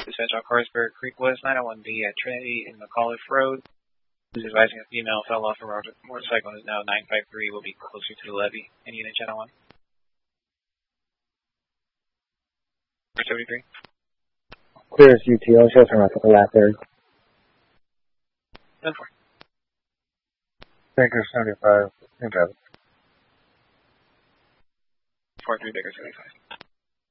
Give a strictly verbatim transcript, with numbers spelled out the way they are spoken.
Dispatch on Carsburg Creek West, nine oh one D at Trinity in McAuliffe Road. Who's advising a female fell off a motorcycle and is now nine five three, will be closer to the levee. Any unit channel one? seventy-three. Clear as U T O, show turn off at the last area. ten four. Baker seventy-five, in traffic. four three Baker seventy-five.